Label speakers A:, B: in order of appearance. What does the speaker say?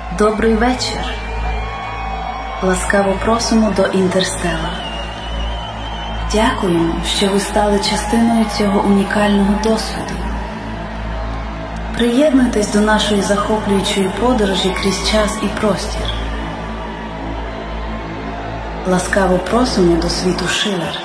A: Добрий вечір. Ласкаво просимо до Інтерстела. Дякуємо, що ви стали частиною цього унікального досвіду. Приєднуйтесь до нашої захоплюючої подорожі крізь час і простір. Ласкаво просимо до світу Шилер.